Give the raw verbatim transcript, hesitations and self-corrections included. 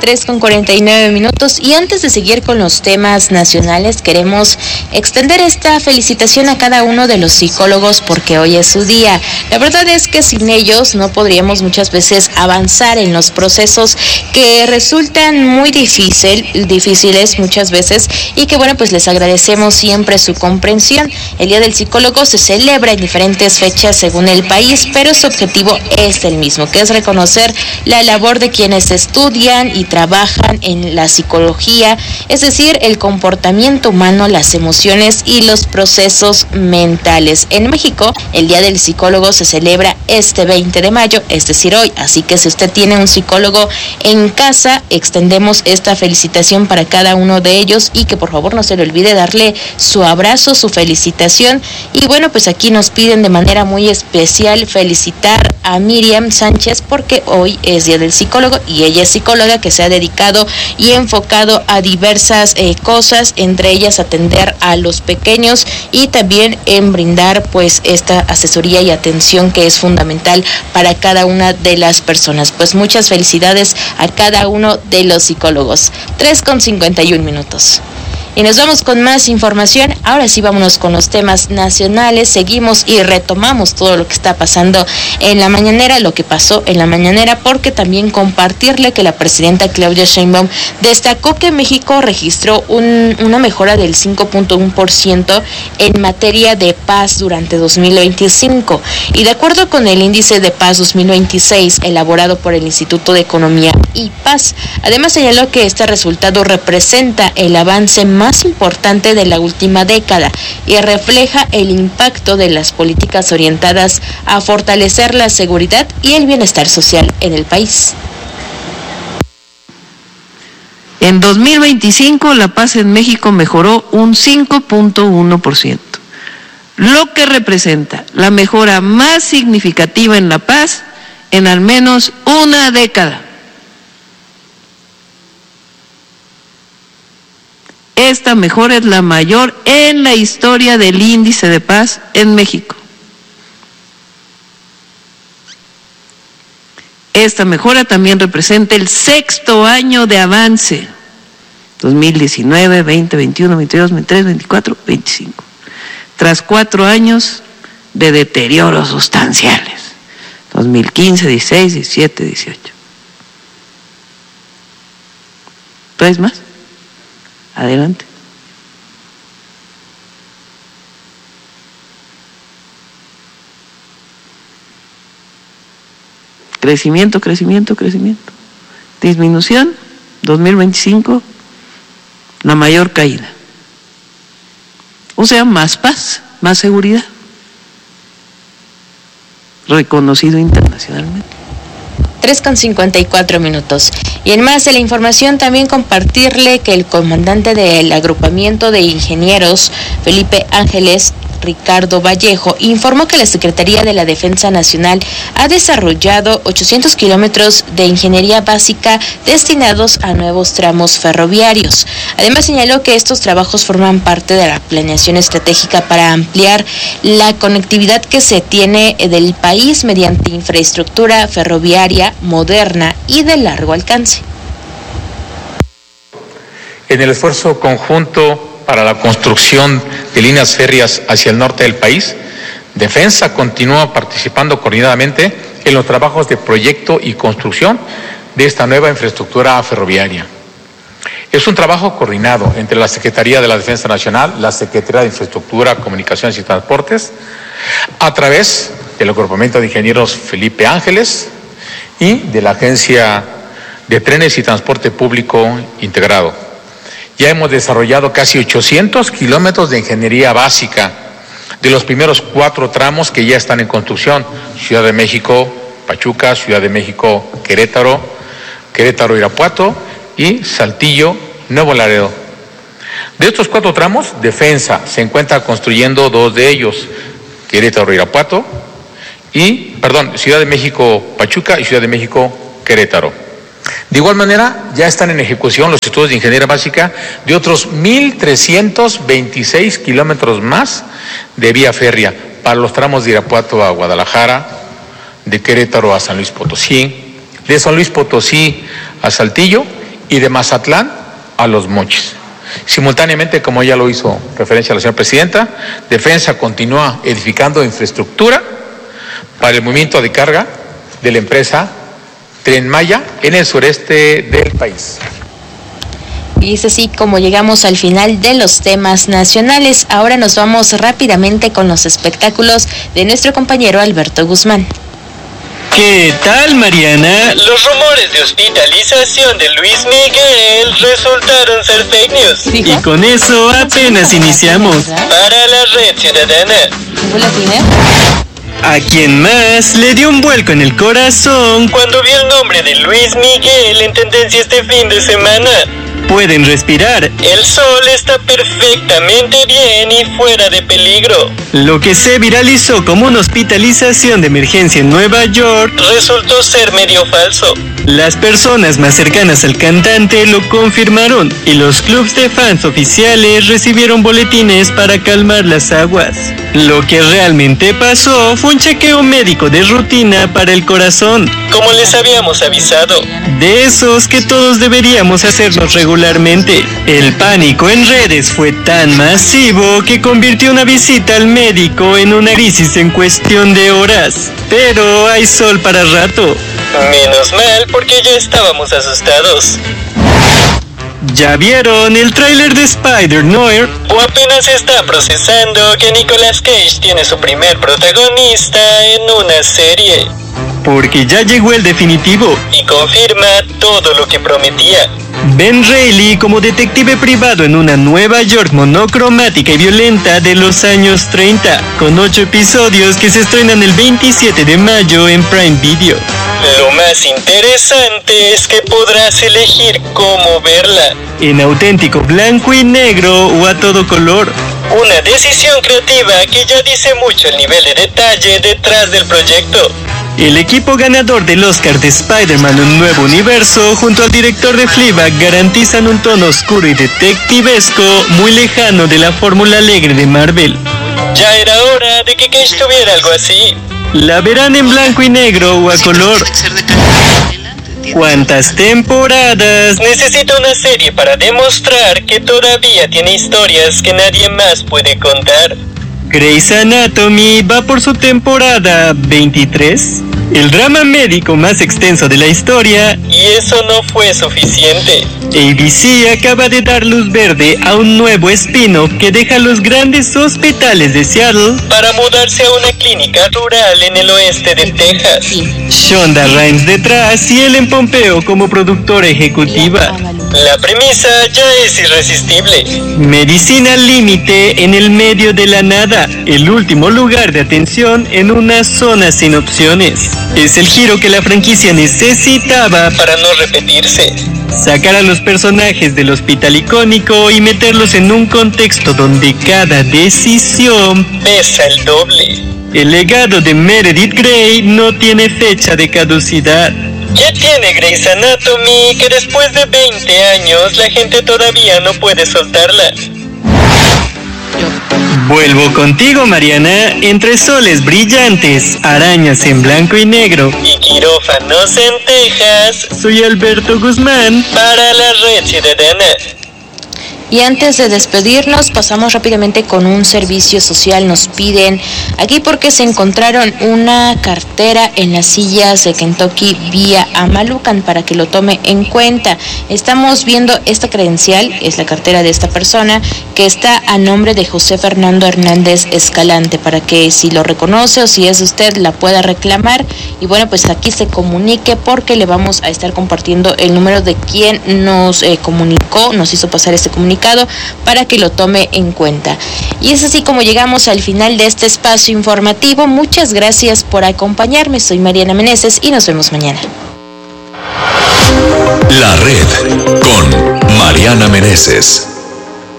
tres con cuarenta y nueve minutos, y antes de seguir con los temas nacionales, queremos extender esta felicitación a cada uno de los psicólogos porque hoy es su día. La verdad es que sin ellos no podríamos muchas veces avanzar en los procesos que resultan muy difícil, difíciles muchas veces, y que bueno, pues les agradecemos siempre su comprensión. El Día del Psicólogo se celebra en diferentes fechas según el país, pero su objetivo es el mismo, que es reconocer la labor de quienes estudian y trabajan en la psicología, es decir, el comportamiento humano, las emociones y los procesos mentales. En México, el Día del Psicólogo se celebra este veinte de mayo, es decir, hoy, así que si usted tiene un psicólogo en casa, extendemos esta felicitación para cada uno de ellos y que por favor no se le olvide darle su abrazo, su felicitación. Y bueno, pues aquí nos piden de manera muy especial felicitar a Miriam Sánchez porque hoy es Día del Psicólogo y ella es psicóloga que se ha dedicado y enfocado a diversas eh, cosas, entre ellas atender a los pequeños y también en brindar pues esta asesoría y atención que es fundamental para cada una de las personas. Pues muchas felicidades a cada uno de los psicólogos. tres con cincuenta y un minutos. Y nos vamos con más información. Ahora sí, vámonos con los temas nacionales. Seguimos y retomamos todo lo que está pasando en la mañanera, lo que pasó en la mañanera, porque también compartirle que la presidenta Claudia Sheinbaum destacó que México registró un, una mejora del cinco punto uno por ciento en materia de paz durante dos mil veinticinco. Y de acuerdo con el índice de paz dos mil veintiséis elaborado por el Instituto de Economía y Paz, además señaló que este resultado representa el avance más más importante de la última década y refleja el impacto de las políticas orientadas a fortalecer la seguridad y el bienestar social en el país. En dos mil veinticinco la paz en México mejoró un cinco punto uno por ciento, lo que representa la mejora más significativa en la paz en al menos una década. Esta mejora es la mayor en la historia del índice de paz en México. Esta mejora también representa el sexto año de avance, dos mil diecinueve, veinte, veintiuno, veintidós, veintitrés, veinticuatro, veinticinco, tras cuatro años de deterioros sustanciales, dos mil quince, dieciséis, diecisiete, dieciocho. ¿Traes más? Adelante. Crecimiento, crecimiento, crecimiento. Disminución, dos mil veinticinco, la mayor caída. O sea, más paz, más seguridad. Reconocido internacionalmente. tres con cincuenta y cuatro minutos. Y en más de la información, también compartirle que el comandante del agrupamiento de ingenieros, Felipe Ángeles Ricardo Vallejo, informó que la Secretaría de la Defensa Nacional ha desarrollado ochocientos kilómetros de ingeniería básica destinados a nuevos tramos ferroviarios. Además, señaló que estos trabajos forman parte de la planeación estratégica para ampliar la conectividad que se tiene del país mediante infraestructura ferroviaria moderna y de largo alcance. En el esfuerzo conjunto para la construcción de líneas férreas hacia el norte del país, Defensa continúa participando coordinadamente en los trabajos de proyecto y construcción de esta nueva infraestructura ferroviaria. Es un trabajo coordinado entre la Secretaría de la Defensa Nacional, la Secretaría de Infraestructura, Comunicaciones y Transportes, a través del agrupamiento de ingenieros Felipe Ángeles y de la Agencia de Trenes y Transporte Público Integrado. Ya hemos desarrollado casi ochocientos kilómetros de ingeniería básica de los primeros cuatro tramos que ya están en construcción: Ciudad de México, Pachuca, Ciudad de México, Querétaro, Querétaro, Irapuato y Saltillo, Nuevo Laredo. De estos cuatro tramos, Defensa se encuentra construyendo dos de ellos, Querétaro, Irapuato, y, perdón, Ciudad de México, Pachuca y Ciudad de México, Querétaro. De igual manera, ya están en ejecución los estudios de ingeniería básica de otros mil trescientos veintiséis kilómetros más de vía férrea para los tramos de Irapuato a Guadalajara, de Querétaro a San Luis Potosí, de San Luis Potosí a Saltillo y de Mazatlán a Los Mochis. Simultáneamente, como ya lo hizo referencia la señora presidenta, Defensa continúa edificando infraestructura para el movimiento de carga de la empresa Tren Maya en el sureste del país. Y es así como llegamos al final de los temas nacionales. Ahora nos vamos rápidamente con los espectáculos de nuestro compañero Alberto Guzmán. ¿Qué tal, Mariana? Los rumores de hospitalización de Luis Miguel resultaron ser fake news. ¿Dijo? Y con eso apenas iniciamos. Para la Red Ciudadana. ¿A quién más le dio un vuelco en el corazón cuando vio el nombre de Luis Miguel en tendencia este fin de semana? Pueden respirar. El sol está perfectamente bien y fuera de peligro. Lo que se viralizó como una hospitalización de emergencia en Nueva York resultó ser medio falso. Las personas más cercanas al cantante lo confirmaron y los clubs de fans oficiales recibieron boletines para calmar las aguas. Lo que realmente pasó fue un chequeo médico de rutina para el corazón, como les habíamos avisado. De esos que todos deberíamos hacernos regularmente. El pánico en redes fue tan masivo que convirtió una visita al médico en una crisis en cuestión de horas. Pero hay sol para rato. Menos mal, porque ya estábamos asustados. ¿Ya vieron el tráiler de Spider-Noir? ¿O apenas está procesando que Nicolas Cage tiene su primer protagonista en una serie? Porque ya llegó el definitivo y confirma todo lo que prometía. Ben Reilly como detective privado en una Nueva York monocromática y violenta de los años treinta, con ocho episodios que se estrenan el veintisiete de mayo en Prime Video. Lo más interesante es que podrás elegir cómo verla. En auténtico blanco y negro o a todo color. Una decisión creativa que ya dice mucho el nivel de detalle detrás del proyecto. El equipo ganador del Oscar de Spider-Man Un Nuevo Universo junto al director de Fleabag garantizan un tono oscuro y detectivesco muy lejano de la fórmula alegre de Marvel. Ya era hora de que Cage tuviera algo así. La verán en blanco y negro o a color. ¿Cuántas temporadas necesita una serie para demostrar que todavía tiene historias que nadie más puede contar? Grey's Anatomy va por su temporada veintitrés, el drama médico más extenso de la historia, y eso no fue suficiente. A B C acaba de dar luz verde a un nuevo spin-off que deja los grandes hospitales de Seattle para mudarse a una clínica rural en el oeste de Texas. Shonda Rhimes detrás y Ellen Pompeo como productora ejecutiva. La premisa ya es irresistible. Medicina al límite en el medio de la nada, el último lugar de atención en una zona sin opciones. Es el giro que la franquicia necesitaba para no repetirse. Sacar a los personajes del hospital icónico y meterlos en un contexto donde cada decisión pesa el doble. El legado de Meredith Grey no tiene fecha de caducidad. ¿Qué tiene Grey's Anatomy que después de veinte años la gente todavía no puede soltarla? Vuelvo contigo, Mariana, entre soles brillantes, arañas en blanco y negro y quirófanos en Texas. Soy Alberto Guzmán para la Red Ciudadana. Y antes de despedirnos, pasamos rápidamente con un servicio social. Nos piden aquí porque se encontraron una cartera en las sillas de Kentucky vía Amalucan para que lo tome en cuenta. Estamos viendo esta credencial, es la cartera de esta persona, que está a nombre de José Fernando Hernández Escalante, para que si lo reconoce o si es usted la pueda reclamar. Y bueno, pues aquí se comunique porque le vamos a estar compartiendo el número de quien nos eh, comunicó, nos hizo pasar este comunicado, para que lo tome en cuenta. Y es así como llegamos al final de este espacio informativo. Muchas gracias por acompañarme. Soy Mariana Meneses y nos vemos mañana. La Red con Mariana Meneses.